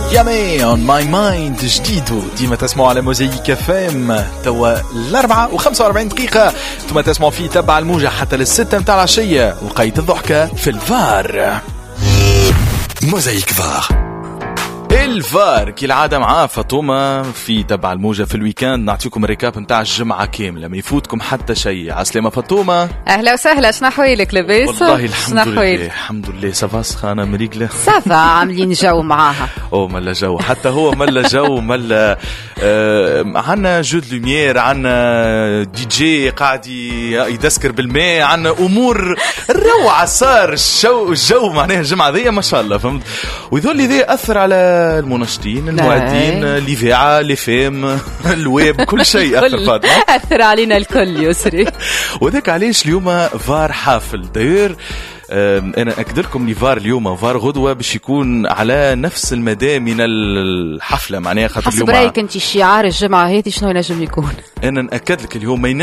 يامي اون ماي مايند جديد ديما تسمعوا على موزايك اف ام. توا 4:45 ثم تسمعوا فيه تبع الموجة حتى للستة متاع العشية. وقيت الضحكة في الفار. موزايك فار الفار كالعادة معاه فاطمة في تبع الموجة في الويكاند. نعطيكم الريكاب متاع الجمعة كاملة ما يفوتكم حتى شيء. عسلامة فاطمة. أهلا وسهلا. شنا حوالك لباس؟ والله الحمد لله الحمد لله. سافا سخانة مريقلة سافا عاملين جو معاها. أو ملا جو حتى هو ملا جو ملا. عنا جود لوميير، عنا دي جي قاعد يدسكر بالماء، عنا أمور روعة. صار الجو معناها الجمعة ذي ما شاء الله فهمت. ويذول ذي أثر على المنشطين المؤدين الإذاعة الفيم الويب كل شيء أثر علينا الكل يسري. وذاك علاش اليوم فار حافل داير. أنا أكد لكم فار اليوم فار غدوة باش يكون على نفس المدى من الحفلة معناها خاطر اليوم حسب رأيك أنت شعار الجمعة هذه شنو ينجم يكون؟ أنا نأكد لك اليوم